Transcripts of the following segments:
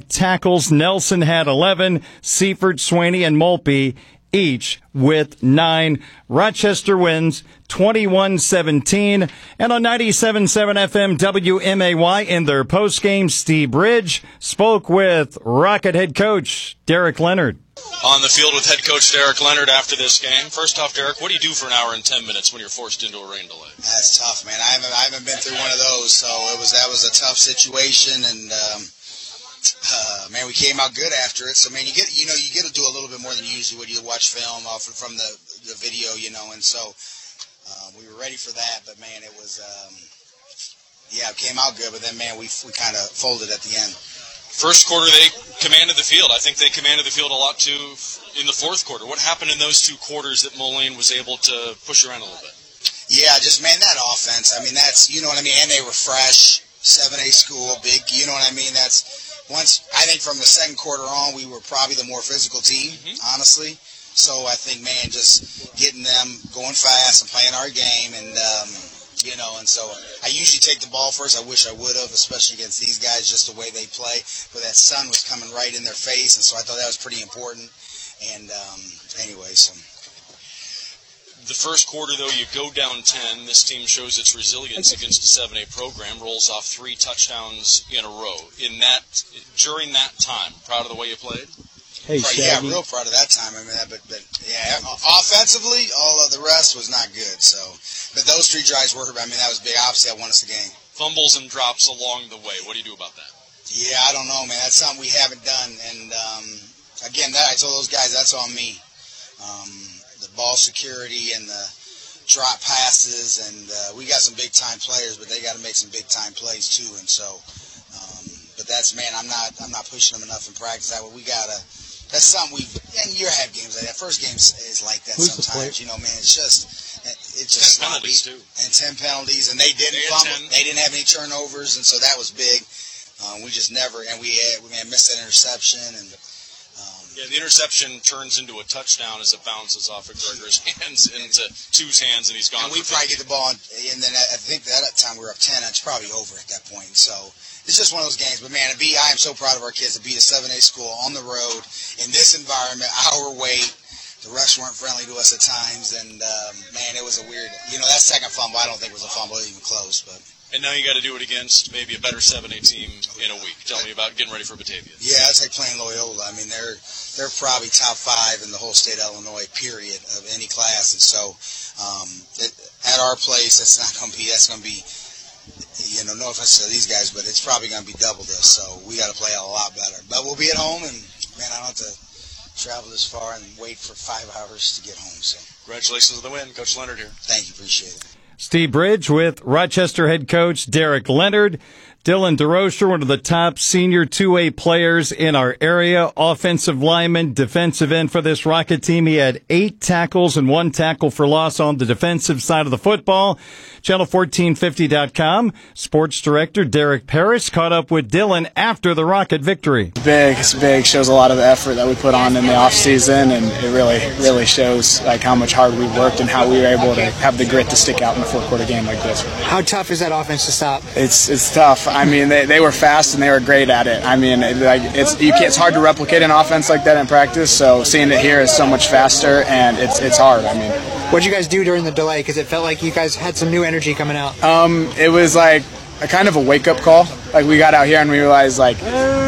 8 tackles. Nelson had 11. Seifert, Swaney, and Mulpey each with 9. Rochester wins 21-17. And on 97.7 FM WMAY in their postgame, Steve Bridge spoke with Rocket head coach Derek Leonard. On the field with head coach Derek Leonard after this game. First off, Derek, what do you do for an hour and 10 minutes when you're forced into a rain delay? That's tough, man. I haven't been through one of those, so that was a tough situation, and man, we came out good after it. So man, you get to do a little bit more than usually when you watch film from the video, and so we were ready for that. But man, it was it came out good. But then man, we kind of folded at the end. First quarter, they commanded the field. I think they commanded the field a lot, too, in the fourth quarter. What happened in those 2 quarters that Moline was able to push around a little bit? Yeah, just, man, that offense. I mean, that's, you know what I mean? And they were fresh, 7A school, big, you know what I mean? That's, I think from the second quarter on, we were probably the more physical team, honestly. So I think, man, just getting them going fast and playing our game and, and so I usually take the ball first. I wish I would have, especially against these guys, just the way they play. But that sun was coming right in their face, and so I thought that was pretty important. And anyway, so. The first quarter, though, you go down 10. This team shows its resilience against a 7A program, rolls off 3 touchdowns in a row. During that time, proud of the way you played? Hey, yeah, real proud of that time. I mean, but yeah, offensively, all of the rest was not good. So, but those 3 drives were, I mean, that was big. Obviously, that won us the game. Fumbles and drops along the way. What do you do about that? Yeah, I don't know, man. That's something we haven't done. And again, I told those guys that's on me. The ball security and the drop passes, and we got some big time players, but they got to make some big time plays too. And so, but that's, man, I'm not pushing them enough in practice. That's something and you have games like that. First game is like that sometimes. Man, it's just 10 penalties too. And 10 penalties, and they didn't fumble. They didn't have any turnovers, and so that was big. We just never, and we missed that interception, and the interception turns into a touchdown as it bounces off of Gregor's hands into Tu's hands, and he's gone. And we probably get the ball, and then I think that time we were up 10. It's probably over at that point. So it's just one of those games. But man, I am so proud of our kids to beat a 7A school on the road in this environment, our weight. The refs weren't friendly to us at times, and man, it was a weird. That second fumble, I don't think was a fumble even close, but. And now you got to do it against maybe a better 7A team in a week. Tell me about getting ready for Batavia. Yeah, it's like playing Loyola. I mean, they're probably top 5 in the whole state of Illinois, period, of any class. And so at our place, that's going to be, no offense to these guys, but it's probably going to be double this. So we got to play a lot better. But we'll be at home, and, man, I don't have to travel this far and wait for 5 hours to get home. So congratulations on the win. Coach Leonard here. Thank you. Appreciate it. Steve Bridge with Rochester head coach Derek Leonard. Dylan DeRocher, one of the top senior 2A players in our area, offensive lineman, defensive end for this Rocket team. He had 8 tackles and 1 tackle for loss on the defensive side of the football. Channel1450.com sports director Derek Paris caught up with Dylan after the Rocket victory. It's big. Shows a lot of the effort that we put on in the off season, and it really shows like how much hard we worked and how we were able to have the grit to stick out in a 4-quarter game like this. How tough is that offense to stop? It's tough. I mean, they were fast and they were great at it. I mean, it's hard to replicate an offense like that in practice. So seeing it here is so much faster, and it's hard. I mean, what did you guys do during the delay? Because it felt like you guys had some new energy coming out. It was like a kind of a wake-up call. Like we got out here and we realized like,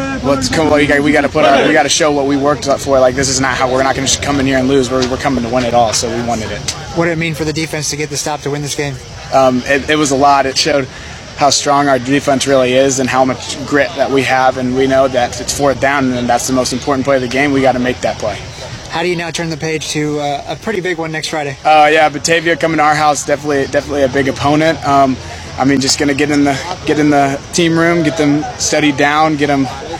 we got to show what we worked for. Like this is not how we're not going to come in here and lose. We're coming to win it all. So we wanted it. What did it mean for the defense to get the stop to win this game? It was a lot. It showed how strong our defense really is and how much grit that we have, and we know that it's 4th down, and that's the most important play of the game. We got to make that play. How do you now turn the page to a pretty big one next Friday? Batavia coming to our house, definitely a big opponent. Just gonna get in the team room, get them studied down, get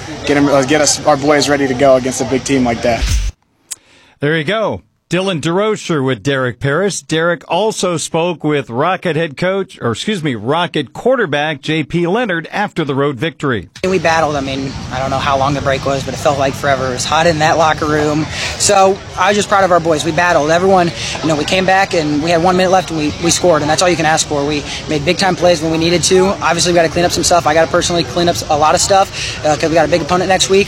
us our boys ready to go against a big team like that. There you go. Dylan DeRocher with Derek Paris. Derek also spoke with Rocket Rocket quarterback J.P. Leonard after the road victory. We battled. I don't know how long the break was, but it felt like forever. It was hot in that locker room. So I was just proud of our boys. We battled. Everyone, we came back and we had 1 minute left and we scored, and that's all you can ask for. We made big-time plays when we needed to. Obviously, we got to clean up some stuff. I got to personally clean up a lot of stuff because we got a big opponent next week.